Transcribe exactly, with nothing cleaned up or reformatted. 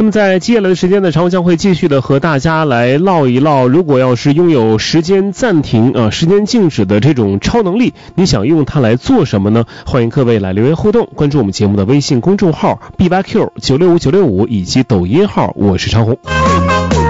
那么在接下来的时间呢，常将会继续的和大家来唠一唠，如果要是拥有时间暂停啊、时间静止的这种超能力，你想用它来做什么呢？欢迎各位来留言互动，关注我们节目的微信公众号 B Y Q 九六五九六五以及抖音号，我是长红。